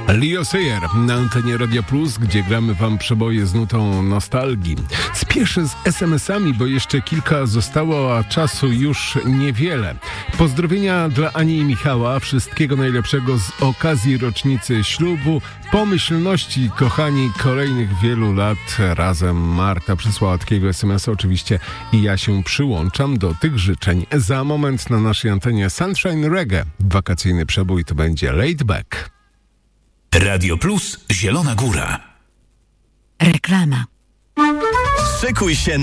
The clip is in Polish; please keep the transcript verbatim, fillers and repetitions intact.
Leo Sayer na antenie Radia Plus, gdzie gramy wam przeboje z nutą nostalgii. Spieszę z es em esami, bo jeszcze kilka zostało, a czasu już niewiele. Pozdrowienia dla Ani i Michała, wszystkiego najlepszego z okazji rocznicy ślubu, pomyślności, kochani, kolejnych wielu lat razem. Marta przysłała takiego es emesa oczywiście i ja się przyłączam do tych życzeń. Za moment na naszej antenie Sunshine Reggae. Wakacyjny przebój to będzie Laid Back. Radio Plus Zielona Góra. Reklama. Szykuj się